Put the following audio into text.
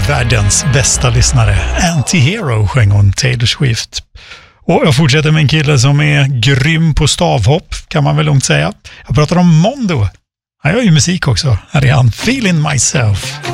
världens bästa lyssnare. Anti-Hero sjöng hon Taylor Swift. Och jag fortsätter med en kille som är grym på stavhopp, kan man väl lugnt säga. Jag pratar om Mondo. Han gör ju musik också. Här är han, Feeling Myself.